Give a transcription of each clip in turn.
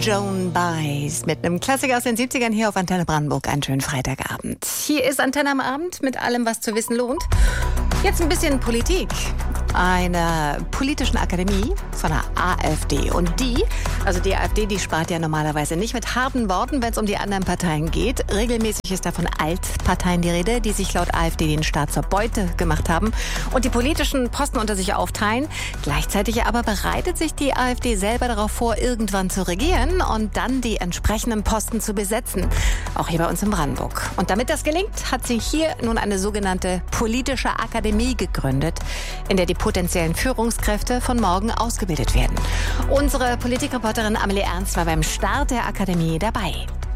Joan Baez mit einem Klassiker aus den 70ern hier auf Antenne Brandenburg. Einen schönen Freitagabend. Hier ist Antenne am Abend mit allem, was zu wissen lohnt. Jetzt ein bisschen Politik. Einer politischen Akademie von der AfD. Und die AfD, die spart ja normalerweise nicht mit harten Worten, wenn es um die anderen Parteien geht. Regelmäßig ist da von Altparteien die Rede, die sich laut AfD den Staat zur Beute gemacht haben und die politischen Posten unter sich aufteilen. Gleichzeitig aber bereitet sich die AfD selber darauf vor, irgendwann zu regieren und dann die entsprechenden Posten zu besetzen. Auch hier bei uns in Brandenburg. Und damit das gelingt, hat sie hier nun eine sogenannte politische Akademie gegründet, in der die potenziellen Führungskräfte von morgen ausgebildet werden. Unsere Politikreporterin Amelie Ernst war beim Start der Akademie dabei.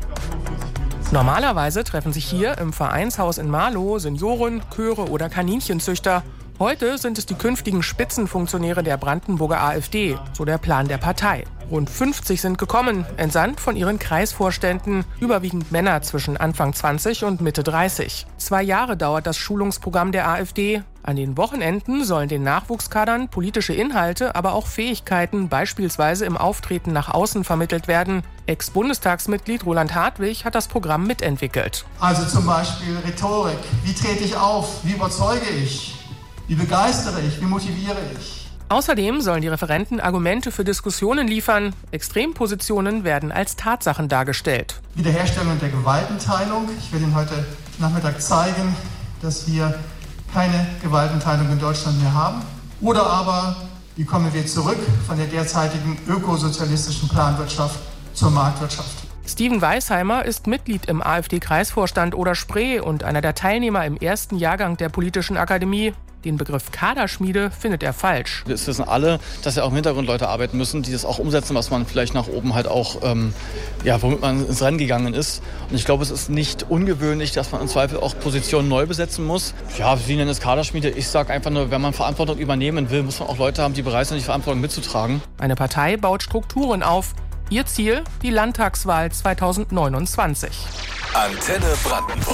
Normalerweise treffen sich hier im Vereinshaus in Marlow Senioren, Chöre oder Kaninchenzüchter. Heute sind es die künftigen Spitzenfunktionäre der Brandenburger AfD, so der Plan der Partei. Rund 50 sind gekommen, entsandt von ihren Kreisvorständen, überwiegend Männer zwischen Anfang 20 und Mitte 30. 2 Jahre dauert das Schulungsprogramm der AfD. An den Wochenenden sollen den Nachwuchskadern politische Inhalte, aber auch Fähigkeiten, beispielsweise im Auftreten nach außen, vermittelt werden. Ex-Bundestagsmitglied Roland Hartwig hat das Programm mitentwickelt. Also zum Beispiel Rhetorik. Wie trete ich auf? Wie überzeuge ich? Wie begeistere ich? Wie motiviere ich? Außerdem sollen die Referenten Argumente für Diskussionen liefern. Extrempositionen werden als Tatsachen dargestellt. Wiederherstellung der Gewaltenteilung. Ich werde Ihnen heute Nachmittag zeigen, dass wir keine Gewaltenteilung in Deutschland mehr haben. Oder aber, wie kommen wir zurück von der derzeitigen ökosozialistischen Planwirtschaft zur Marktwirtschaft? Steven Weisheimer ist Mitglied im AfD-Kreisvorstand Oder-Spree und einer der Teilnehmer im ersten Jahrgang der Politischen Akademie. Den Begriff Kaderschmiede findet er falsch. Wir wissen alle, dass ja auch im Hintergrund Leute arbeiten müssen, die das auch umsetzen, was man vielleicht nach oben halt auch, womit man ins Rennen gegangen ist. Und ich glaube, es ist nicht ungewöhnlich, dass man im Zweifel auch Positionen neu besetzen muss. Ja, Sie nennen es Kaderschmiede. Ich sage einfach nur, wenn man Verantwortung übernehmen will, muss man auch Leute haben, die bereit sind, die Verantwortung mitzutragen. Eine Partei baut Strukturen auf. Ihr Ziel, die Landtagswahl 2029. Antenne Brandenburg.